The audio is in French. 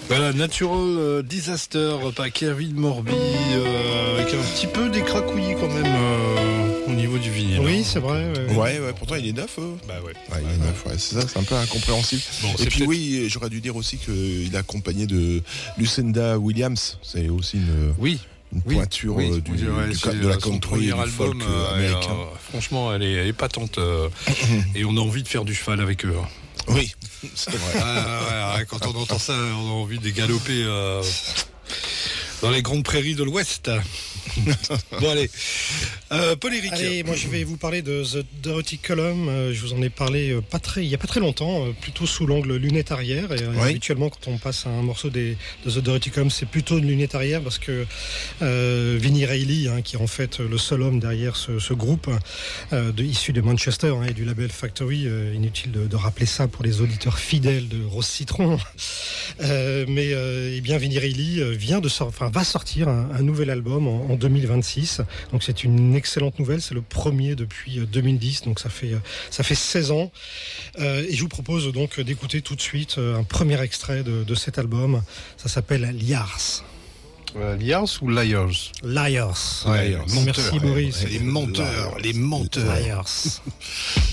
Voilà, Natural Disaster par Kevin Morby, avec un petit peu des cracouillis quand même au niveau du vinyle. Oui, c'est vrai. Ouais, pourtant il est neuf. Bah ouais. Ouais, il est neuf, c'est ça, c'est un peu incompréhensible. Bon, et puis oui, j'aurais dû dire aussi qu'il est accompagné de Lucinda Williams, c'est aussi une pointure de la country, du folk américain. Franchement, elle est épatante et on a envie de faire du cheval avec eux. Oui, c'est vrai. Quand on entend ça, on a envie de galoper dans les grandes prairies de l'Ouest. Bon, allez. Paul Éric. Allez, moi je vais vous parler de The Dirty Column. Je vous en ai parlé il n'y a pas très longtemps, plutôt sous l'angle lunette arrière. Et habituellement, quand on passe à un morceau de The Dirty Column, c'est plutôt une lunette arrière parce que Vinnie Reilly, qui est en fait le seul homme derrière ce groupe, issu de Manchester et du label Factory, inutile de rappeler ça pour les auditeurs fidèles de Rose Citron. Mais bien Vinnie Reilly va sortir un nouvel album en 2026. Donc c'est une excellente nouvelle, c'est le premier depuis 2010, donc ça fait 16 ans. Et je vous propose donc d'écouter tout de suite un premier extrait de cet album. Ça s'appelle Liars. Liars ou Liars? Liars. Ouais, Merci Boris. Les menteurs. Liars.